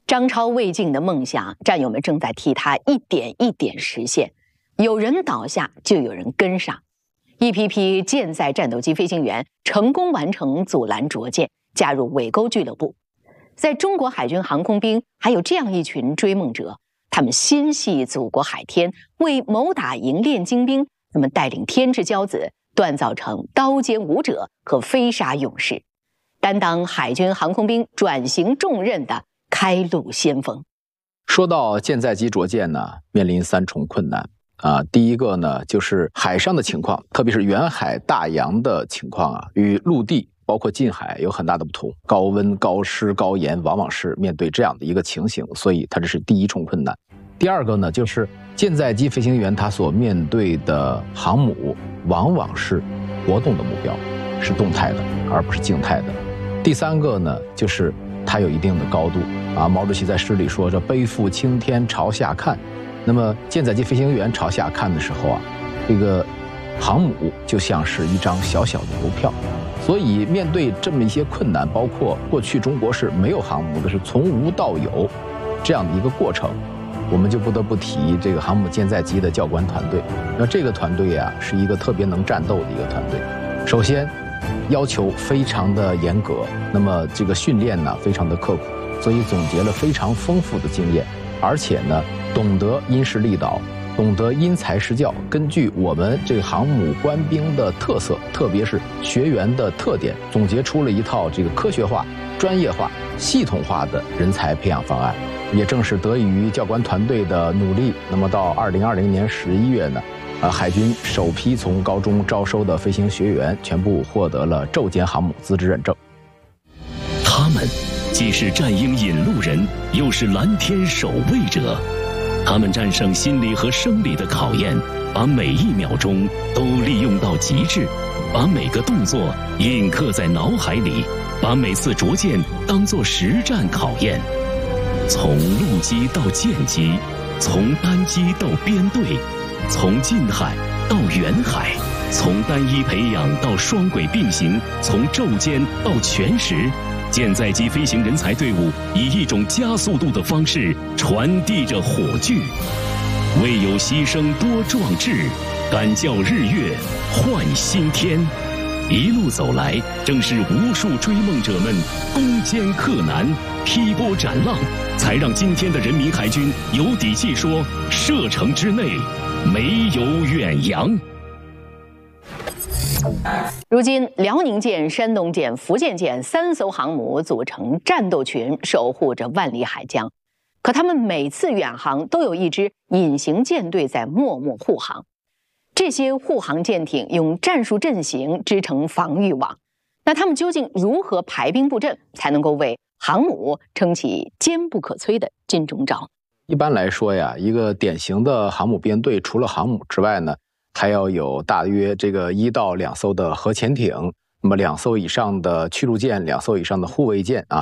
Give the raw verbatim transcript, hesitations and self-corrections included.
张超未尽的梦想，战友们正在替他一点一点实现。有人倒下，就有人跟上。一批批舰载战斗机飞行员成功完成阻拦着舰，加入尾钩俱乐部。在中国海军航空兵，还有这样一群追梦者，他们心系祖国海天，为谋打赢练精兵，他们带领天之骄子锻造成刀尖武者和飞沙勇士，担当海军航空兵转型重任的开路先锋。 说到舰载机着舰呢，面临三重困难啊。第一个呢，就是海上的情况，特别是远海大洋的情况啊，与陆地包括近海有很大的不同。高温、高湿、高盐，往往是面对这样的一个情形，所以它这是第一重困难。第二个呢，就是舰载机飞行员他所面对的航母，往往是活动的目标，是动态的，而不是静态的。第三个呢，就是它有一定的高度啊。毛主席在诗里说：“这背负青天朝下看。”那么舰载机飞行员朝下看的时候啊，这个航母就像是一张小小的邮票。所以面对这么一些困难，包括过去中国是没有航母的，是从无到有这样的一个过程，我们就不得不提这个航母舰载机的教官团队。那这个团队啊，是一个特别能战斗的一个团队。首先要求非常的严格，那么这个训练呢非常的刻苦，所以总结了非常丰富的经验，而且呢懂得因势利导，懂得因材施教，根据我们这个航母官兵的特色，特别是学员的特点，总结出了一套这个科学化、专业化、系统化的人才培养方案。也正是得益于教官团队的努力，那么到二零二零年十一月呢，呃，海军首批从高中招收的飞行学员全部获得了昼间航母资质认证。 他们既是战鹰引路人，又是蓝天守卫者。他们战胜心理和生理的考验，把每一秒钟都利用到极致，把每个动作印刻在脑海里，把每次着舰当作实战考验。从陆基到舰机，从单机到编队，从近海到远海，从单一培养到双轨并行，从昼间到全时，舰载机飞行人才队伍以一种加速度的方式传递着火炬。为有牺牲多壮志，敢叫日月换新天。一路走来，正是无数追梦者们攻坚克难、劈波斩浪，才让今天的人民海军有底气说：射程之内没有远洋。 如今，辽宁舰、山东舰、福建舰三艘航母组成战斗群，守护着万里海疆。可他们每次远航都有一支隐形舰队在默默护航。这些护航舰艇用战术阵型织成防御网。那他们究竟如何排兵布阵，才能够为航母撑起坚不可摧的金钟罩？ 一般来说呀，一个典型的航母编队，除了航母之外呢，还要有大约这个一到两艘的核潜艇，那么两艘以上的驱逐舰，两艘以上的护卫舰啊。